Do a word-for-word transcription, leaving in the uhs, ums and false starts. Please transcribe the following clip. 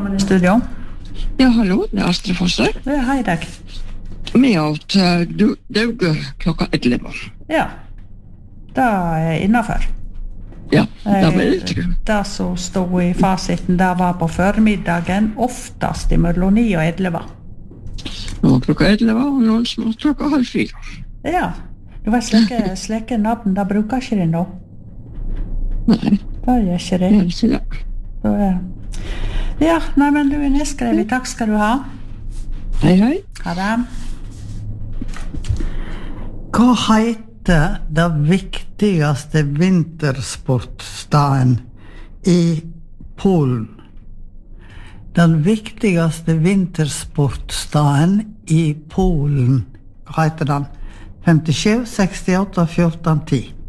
Velkommen i studio. Ja, hallo, det er Astrid Fosse. Ja, hei deg. Vi har til Dauge klokka elleve. Ja, det er innenfor. Ja, det ble det tru. Det som stod i fasiten, det var på formiddagen, oftast i mellom ni og elleve. Nå var klokka elleve, og noen som var klokka halv fire. Ja, du vet slike, slike navn, det bruker ikke de nå. Nei, Det gjør ikke det. det er ikke det. Så, ja. Ja, nei, men du er nedskrevet. Takk skal du ha. Hei, hei. Ha det. Hva heter det viktigste vintersportstaden i Polen? Den viktigste vintersportstaden i Polen, hva heter den? femtisju, sekstiåtte, fjorten, ti.